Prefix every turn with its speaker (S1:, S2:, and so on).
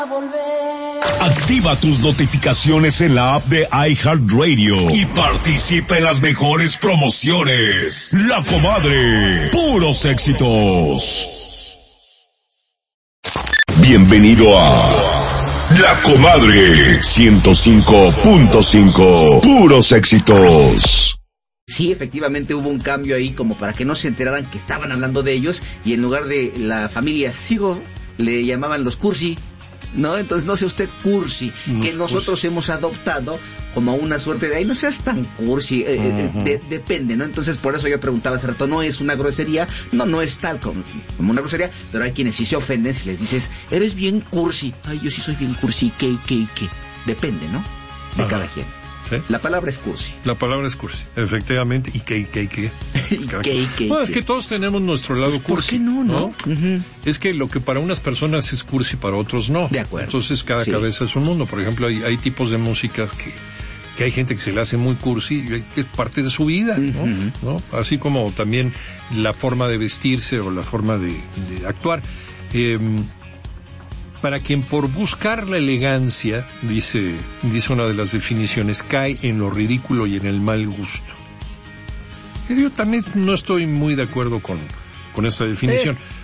S1: Activa tus notificaciones en la app de iHeartRadio y participa en las mejores promociones. La Comadre, puros éxitos. Bienvenido a La Comadre 105.5, puros éxitos.
S2: Sí, efectivamente hubo un cambio ahí como para que no se enteraran que estaban hablando de ellos y en lugar de la familia Sigo le llamaban los Cursi, ¿no? Entonces no sea usted cursi, que nosotros hemos adoptado como una suerte de, ay, no seas tan cursi, depende, ¿no? Entonces por eso yo preguntaba hace rato, no es una grosería, no es tal como una grosería, pero hay quienes sí se ofenden si les dices, eres bien cursi, ay, yo sí soy bien cursi, ¿qué? Depende, ¿no? De cada quien.
S3: ¿Sí?
S2: La palabra es cursi.
S3: La palabra es cursi, efectivamente. ¿Y qué? Bueno, es que todos tenemos nuestro lado cursi.
S2: ¿Por qué no? Uh-huh.
S3: Es que lo que para unas personas es cursi, para otros no.
S2: De acuerdo.
S3: Entonces cada cabeza es un mundo. Por ejemplo, hay tipos de música que hay gente que se le hace muy cursi, es parte de su vida, ¿no? Así como también la forma de vestirse o la forma de actuar. Para quien por buscar la elegancia, dice una de las definiciones, cae en lo ridículo y en el mal gusto. Yo también no estoy muy de acuerdo con esta definición.